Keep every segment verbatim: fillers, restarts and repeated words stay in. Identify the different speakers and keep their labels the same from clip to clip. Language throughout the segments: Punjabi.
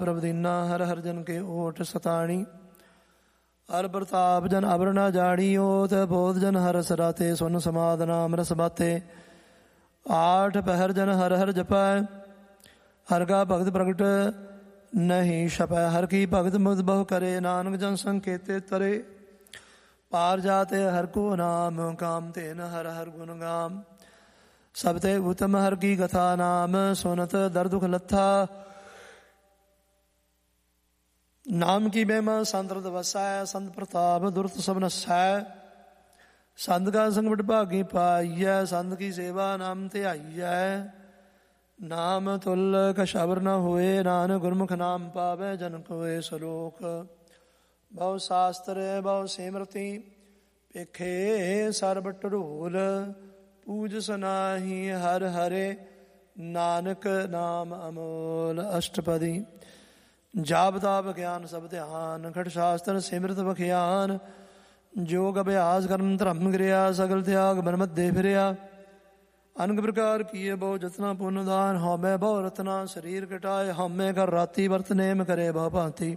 Speaker 1: ਪ੍ਰਭ ਦੀਨਾ ਹਰ ਹਰ ਜਨ ਕੇ ਓਟ ਸਤਾਣੀ। ਹਰ ਪ੍ਰਤਾਪ ਜਨ ਅਬਰ ਨਾ ਜਾਣੀ ਓਤ ਬੋਧ ਜਨ ਹਰ ਸਰਾਤੇ ਸੁਨ ਸਮਾਦ ਨਾਮ ਰਸ ਬਾਤੇ। ਆਠ ਪਹਿਰ ਜਨ ਹਰ ਹਰ ਜਪੈ ਹਰ ਕਾ ਭਗਤ ਪ੍ਰਗਟ ਨਹੀਂ ਛਪੈ। ਹਰ ਕੀ ਭਗਤ ਮੁਗਧ ਬਹੁ ਕਰੇ ਨਾਨਕ ਜਨ ਸੰਕੇਤੇ ਤਰੇ। ਪਾਰ ਜਾਤੇ ਹਰ ਕੋ ਨਾਮ ਕਾਮ ਤੇਨ ਹਰ ਹਰ ਗੁਣ ਗਾਮ। ਸਭ ਤੇ ਉਤਮ ਹਰ ਕੀ ਕਥਾ ਨਾਮ ਸੁਨਤ ਦਰ ਦੁਖ ਲੱਥਾ। ਨਾਮ ਕੀ ਮਹਿਮਾ ਸੰਤ ਰਤ ਵਸੈ ਸੰਤ ਪ੍ਰਤਾਪ ਦੁਰਤ ਸਭ ਨਸੈ। ਸੰਤ ਕਾ ਸੰਗ ਵਡ ਭਾਗੀ ਪਾਈਐ ਸੰਤ ਕੀ ਸੇਵਾ ਨਾਮ ਧਿਆਈਐ। ਨਾਮ ਤੁਲ ਕਛ ਅਵਰ ਨ ਹੋਏ ਨਾਨਕ ਗੁਰਮੁਖ ਨਾਮ ਪਾਵੈ ਜਨ ਕੋਇ ਸਲੋਕ। ਬਹੁ ਸ਼ਾਸਤਰ ਬਹੁ ਸਿਮਰਤੀ ਭੇਖੇ ਸਰਬ ਢੋਲ। ਪੂਜ ਸੁਨਾਹੀ ਹਰ ਹਰੇ ਨਾਨਕ ਨਾਮ ਅਮੋਲ। ਅਸ਼ਟਪਦੀ ਜਾਪ ਤਾਪ ਗਿਆਨ ਸਭ ਧਿਆਨ ਖਟ ਸ਼ਾਸਤਰ ਸਿਮਰਤ ਬਖਿਆਨ। ਜੋਗ ਅਭਿਆਸ ਕਰਮ ਧਰਮ ਗਿਰਿਆ ਸਗਲ ਤਿਆਗ ਬਨ ਮਧੇ ਫਿਰਿਆ। ਅਨਕ ਪ੍ਰਕਾਰ ਕੀਏ ਬਹੁ ਜਤਨਾ ਪੁੰਨ ਦਾਨ। ਹਉਮੈ ਬਹੁ ਰਤਨਾ ਸਰੀਰ ਕਟਾਏ ਹਉਮੈ ਕਰ ਰਾਤੀ ਵਰਤ ਨੇਮ ਕਰੇ ਬਹੁ ਭਾਂਤੀ।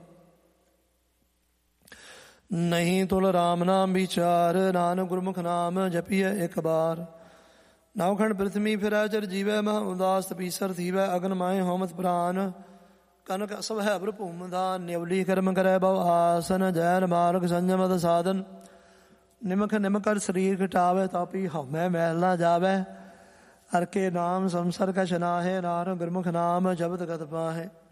Speaker 1: ਨਹੀਂ ਤੁਲ ਰਾਮ ਨਾਮ ਵਿਚਾਰ ਨਾਨਕ ਗੁਰਮੁਖ ਨਾਮ ਜਪੀਐ ਇੱਕ ਬਾਰ। ਨਵਖੰਡ ਪ੍ਰਿਥਵੀ ਫਿਰੈ ਚਰ ਜੀਵੈ ਮਹ ਉਦਾਸ ਤਪੀਸਰ ਥੀਵੈ। ਅਗਨ ਮਾਏ ਹੋਮਤ ਪ੍ਰਾਨ ਕਨਕ ਅਸਵ ਹੈ ਬਰ ਭੂਮ ਦਾਨ। ਨਿਵਲੀ ਕਰਮ ਕਰੈ ਬਹੁ ਆਸਨ ਜੈਨ ਮਾਰਗ ਸੰਜਮਤ ਸਾਧਨ। ਨਿਮਖ ਨਿਮ ਕਰ ਸਰੀਰ ਘਟਾਵੇ ਤਾਪੀ ਹਉਮੈ ਮੈਲ ਨਾ ਜਾਵੈ। ਹਰ ਕੇ ਨਾਮ ਸੰਸਰ ਕਛ ਨਾਹੈ ਨਾਨਕ ਗੁਰਮੁਖ ਨਾਮ ਜਪਤ ਗਤ ਪਾਹੈ।